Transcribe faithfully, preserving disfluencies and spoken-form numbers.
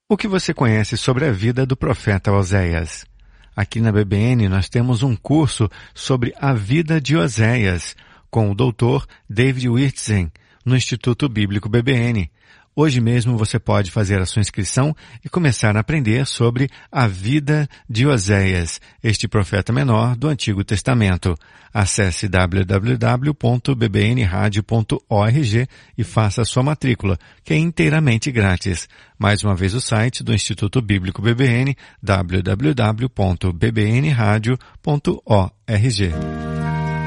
O que você conhece sobre a vida do profeta Oséias? Aqui na B B N nós temos um curso sobre a vida de Oséias, com o doutor David Wirtzen, no Instituto Bíblico B B N. Hoje mesmo você pode fazer a sua inscrição e começar a aprender sobre a vida de Oséias, este profeta menor do Antigo Testamento. Acesse w w w ponto b b n radio ponto org e faça a sua matrícula, que é inteiramente grátis. Mais uma vez o site do Instituto Bíblico B B N, w w w ponto b b n radio ponto org.